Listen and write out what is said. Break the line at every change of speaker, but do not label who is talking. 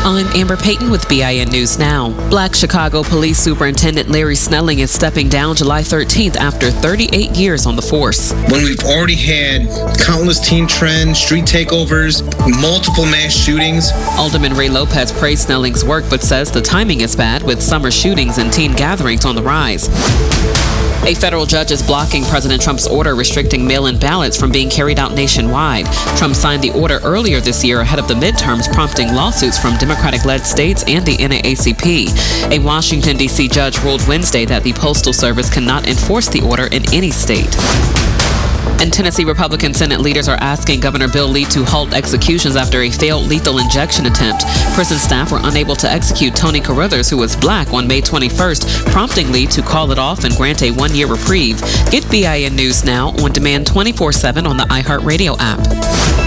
I'm Amber Payton with BIN News Now. Black Chicago Police Superintendent Larry Snelling is stepping down July 13th after 38 years on the force.
When we've already had countless teen trends, street takeovers, multiple mass shootings.
Alderman Ray Lopez praised Snelling's work but says the timing is bad with summer shootings and teen gatherings on the rise. A federal judge is blocking President Trump's order restricting mail-in ballots from being carried out nationwide. Trump signed the order earlier this year ahead of the midterms, prompting lawsuits from Democratic-led states and the NAACP. A Washington, D.C. judge ruled Wednesday that the Postal Service cannot enforce the order in any state. And Tennessee Republican Senate leaders are asking Governor Bill Lee to halt executions after a failed lethal injection attempt. Prison staff were unable to execute Tony Carruthers, who was black, on May 21st, prompting Lee to call it off and grant a one-year reprieve. Get BIN News Now on demand 24/7 on the iHeartRadio app.